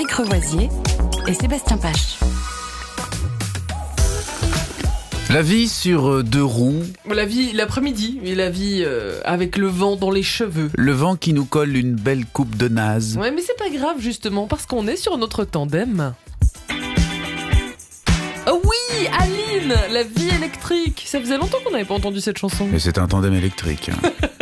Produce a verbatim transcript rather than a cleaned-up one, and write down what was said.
Patrick Revoisier et Sébastien Pache. La vie sur deux roues. La vie l'après-midi, et la vie euh, avec le vent dans les cheveux. Le vent qui nous colle une belle coupe de naze. Ouais, mais c'est pas grave justement, parce qu'on est sur notre tandem. Oh oui, Aline, la vie électrique. Ça faisait longtemps qu'on n'avait pas entendu cette chanson. Mais c'est un tandem électrique. Hein.